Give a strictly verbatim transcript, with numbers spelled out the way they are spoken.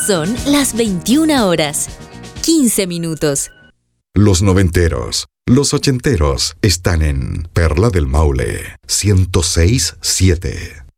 Son las veintiuna horas, quince minutos. Los noventeros, los ochenteros están en Perla del Maule ciento seis punto siete.